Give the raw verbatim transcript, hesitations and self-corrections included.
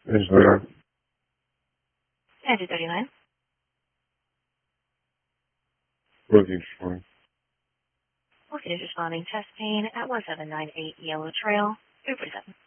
Is there? two thirty-nine. Booking's fine. Booking is responding. Test pain at one seven nine eight Yellow Trail, three forty-seven.